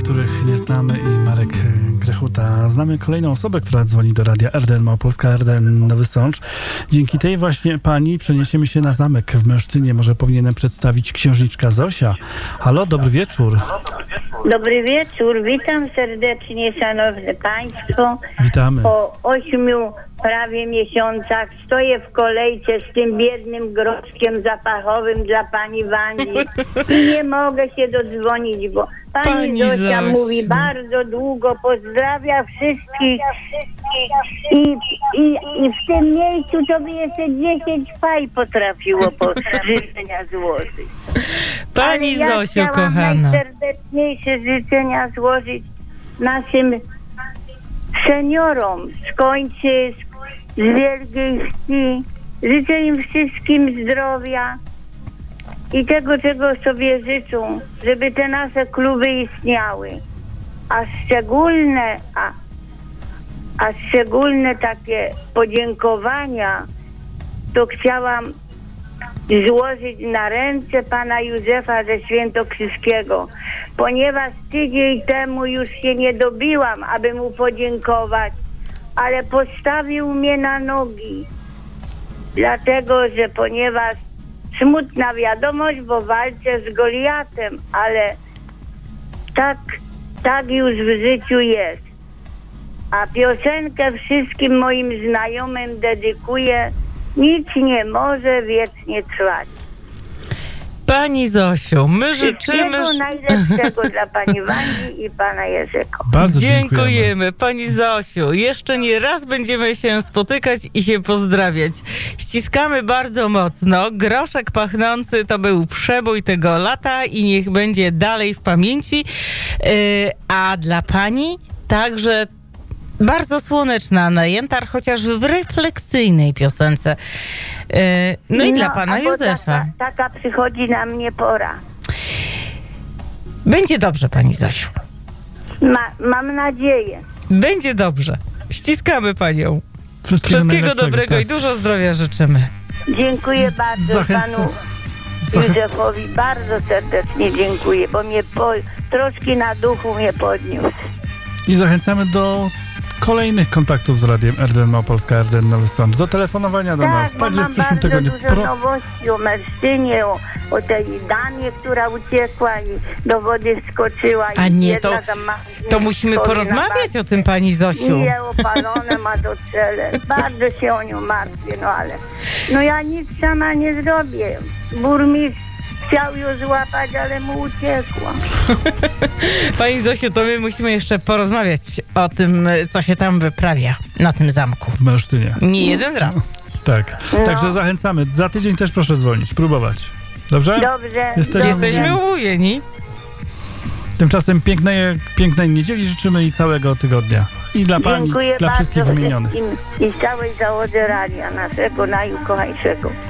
których nie znamy i Marek Grechuta. Znamy kolejną osobę, która dzwoni do Radia RDN Małopolska, RDN Nowy Sącz. Dzięki tej właśnie pani przeniesiemy się na zamek w Męsztynie. Może powinienem przedstawić księżniczka Zosia. Halo, dobry wieczór. Dobry wieczór, witam serdecznie, szanowne państwo. Witamy. Po 8 prawie miesiącach stoję w kolejce z tym biednym groszkiem zapachowym dla pani Wandi i nie mogę się dodzwonić, bo pani Zosia mówi bardzo długo, pozdrawia wszystkich i w tym miejscu to by jeszcze 10 faj potrafiło życzenia złożyć. Pani Zosiu, kochana. Najserdeczniejsze życzenia złożyć naszym seniorom z Kończy, z Wielkiej Wsi. Życzę im wszystkim zdrowia i tego, czego sobie życzą, żeby te nasze kluby istniały. A szczególne takie podziękowania to chciałam złożyć na ręce pana Józefa ze Świętokrzyskiego, ponieważ tydzień temu już się nie dobiłam, aby mu podziękować, ale postawił mnie na nogi, dlatego, że ponieważ smutna wiadomość, bo walczę z Goliatem, ale tak już w życiu jest. A piosenkę wszystkim moim znajomym dedykuję. Nic nie może wiecznie trwać. Pani Zosiu, my życzymy... Wszystkiego najlepszego dla pani Wandi i pana Jerzego. Bardzo dziękujemy. Pani Zosiu. Jeszcze nie raz będziemy się spotykać i się pozdrawiać. Ściskamy bardzo mocno. Groszek pachnący to był przebój tego lata i niech będzie dalej w pamięci. A dla pani także bardzo słoneczna Najętar, chociaż w refleksyjnej piosence. No i dla pana Józefa. Taka przychodzi na mnie pora. Będzie dobrze, pani Zosiu. Mam nadzieję. Będzie dobrze. Ściskamy panią. Wszystkiego dobrego tak. I dużo zdrowia życzymy. Dziękuję bardzo panu Józefowi. Bardzo serdecznie dziękuję, bo mnie troszkę na duchu mnie podniósł. I zachęcamy do kolejnych kontaktów z Radiem RDN Małopolska, RDN Nowy Sącz, do telefonowania do nas. Także w przyszłym tygodniu. Dużo nowości o Męsztynie, o tej damie, która uciekła i do wody wskoczyła. A nie, to musimy porozmawiać o tym, pani Zosiu. Nie, opalone ma do cele. Bardzo się o nią martwię, ale ja nic sama nie zrobię. Burmistrz chciał ją złapać, ale mu uciekła. Pani Zosiu, to my musimy jeszcze porozmawiać o tym, co się tam wyprawia na tym zamku. W Męsztynie. Nie jeden raz. Tak. Także zachęcamy. Za tydzień też proszę dzwonić, próbować. Dobrze? Dobrze. Jesteśmy umówieni. Tymczasem pięknej niedzieli życzymy i całego tygodnia. I dla pani, dziękuję dla wszystkich wymienionych. I całej załodze radia naszego najukochańszego.